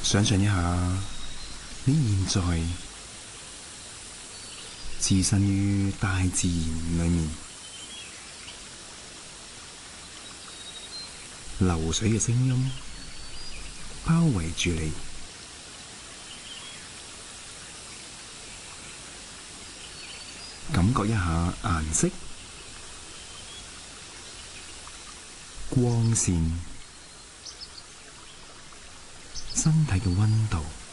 想象一下，你現在置身於大自然裏面，流水嘅聲音包圍住你，感覺一下顏色、光線、身體嘅溫度。